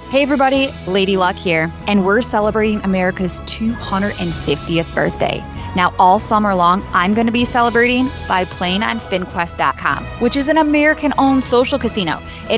Hey everybody, Lady Luck here, and we're celebrating America's 250th birthday. Now, all summer long, I'm going to be celebrating by playing on SpinQuest.com, which is an American-owned social casino. It